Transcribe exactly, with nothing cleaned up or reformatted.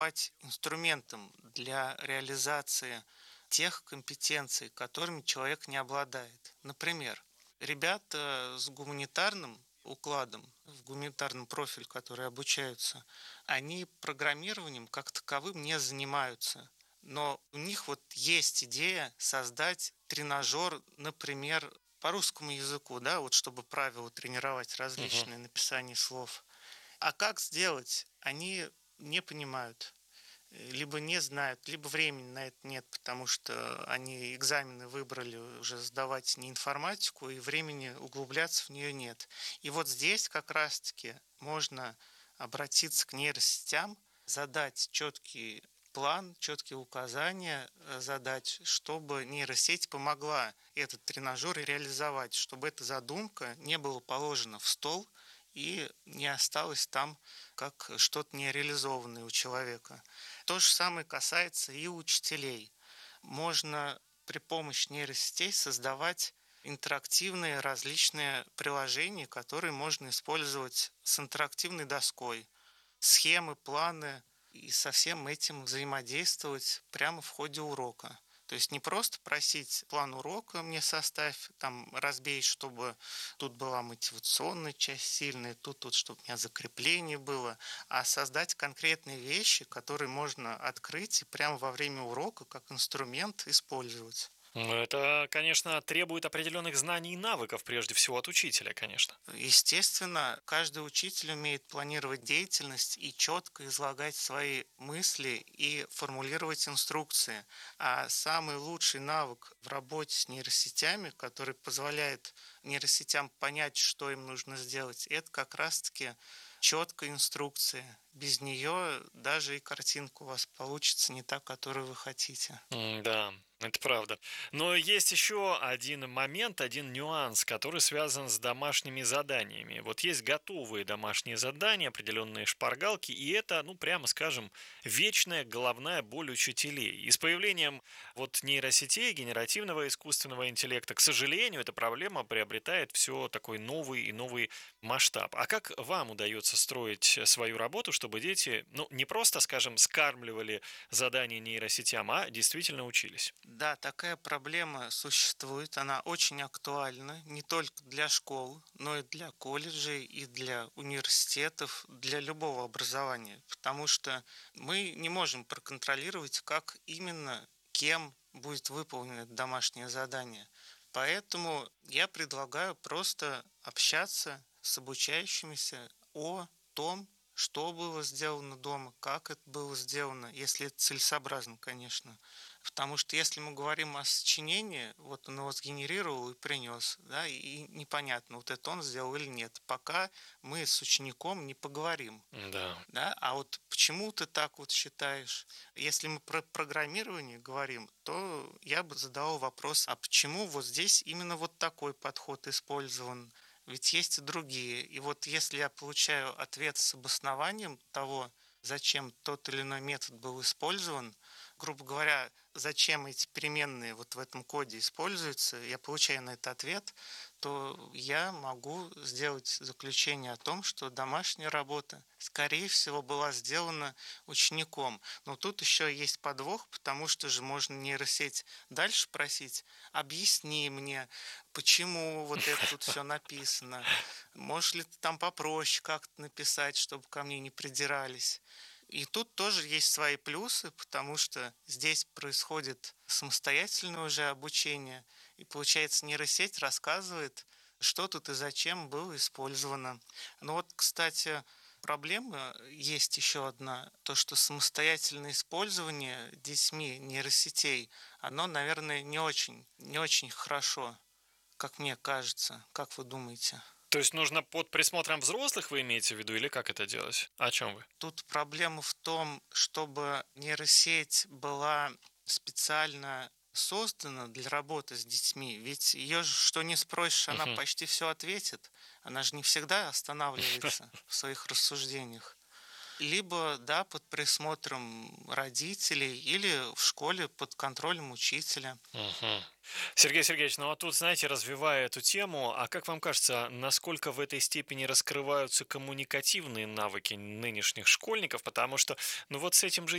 стать инструментом для реализации тех компетенций, которыми человек не обладает. Например, ребята с гуманитарным укладом, в гуманитарном профиле, которые обучаются, они программированием как таковым не занимаются. Но у них вот есть идея создать тренажер, например, по русскому языку, да, вот чтобы правила тренировать Мгм. различные написания слов. А как сделать, они не понимают, э, либо не знают, либо времени на это нет, потому что они экзамены выбрали уже сдавать не информатику, и времени углубляться в нее нет. И вот здесь как раз-таки можно обратиться к нейросетям, задать четкий план, четкие указания э, задать, чтобы нейросеть помогла этот тренажер реализовать, чтобы эта задумка не была положена в стол и не осталась там как что-то нереализованное у человека. То же самое касается и учителей. Можно при помощи нейросетей создавать интерактивные различные приложения, которые можно использовать с интерактивной доской, схемы, планы, и со всем этим взаимодействовать прямо в ходе урока. То есть не просто просить план урока мне составь, там разбей, чтобы тут была мотивационная часть сильная, тут, тут, чтобы у меня закрепление было, а создать конкретные вещи, которые можно открыть и прямо во время урока как инструмент использовать. Ну, это, конечно, требует определенных знаний и навыков, прежде всего от учителя, конечно. Естественно, каждый учитель умеет планировать деятельность и четко излагать свои мысли и формулировать инструкции. А самый лучший навык в работе с нейросетями, который позволяет нейросетям понять, что им нужно сделать, это как раз-таки четкая инструкция. Без нее даже и картинка у вас получится не та, которую вы хотите. М, Да, это правда. Но есть еще один момент, один нюанс, который связан с домашними заданиями. Вот есть готовые домашние задания, определенные шпаргалки, и это, ну, прямо скажем, вечная головная боль учителей. И с появлением вот нейросетей, генеративного искусственного интеллекта, к сожалению, эта проблема приобретает все такой новый и новый масштаб. А как вам удается строить свою работу, чтобы дети, ну, не просто, скажем, скармливали задания нейросетям, а действительно учились? Да, такая проблема существует, она очень актуальна не только для школ, но и для колледжей, и для университетов, для любого образования, потому что мы не можем проконтролировать, как именно, кем будет выполнено это домашнее задание. Поэтому я предлагаю просто общаться с обучающимися о том, что было сделано дома, как это было сделано, если это целесообразно, конечно. Потому что если мы говорим о сочинении, вот он его сгенерировал и принес, да, и непонятно, вот это он сделал или нет, пока мы с учеником не поговорим. Да. Да? А вот почему ты так вот считаешь? Если мы про программирование говорим, то я бы задал вопрос, а почему вот здесь именно вот такой подход использован? Ведь есть и другие. И вот если я получаю ответ с обоснованием того, зачем тот или иной метод был использован, грубо говоря, зачем эти переменные вот в этом коде используются, я получаю на это ответ, то я могу сделать заключение о том, что домашняя работа, скорее всего, была сделана учеником. Но тут еще есть подвох, потому что же можно нейросеть дальше просить, объясни мне, почему вот это тут все написано, можешь ли ты там попроще как-то написать, чтобы ко мне не придирались. И тут тоже есть свои плюсы, потому что здесь происходит самостоятельное уже обучение, и получается нейросеть рассказывает, что тут и зачем было использовано. Но вот, кстати, проблема есть еще одна, то, что самостоятельное использование детьми нейросетей, оно, наверное, не очень, не очень хорошо, как мне кажется. Как вы думаете? То есть нужно под присмотром взрослых, вы имеете в виду, или как это делать? О чем вы? Тут проблема в том, чтобы нейросеть была специально создана для работы с детьми. Ведь ее же что не спросишь, она Мгм. почти все ответит. Она же не всегда останавливается в своих рассуждениях. Либо, да, под присмотром родителей или в школе под контролем учителя. Мгм. Сергей Сергеевич, ну а тут, знаете, развивая эту тему, а как вам кажется, насколько в этой степени раскрываются коммуникативные навыки нынешних школьников? Потому что, ну вот с этим же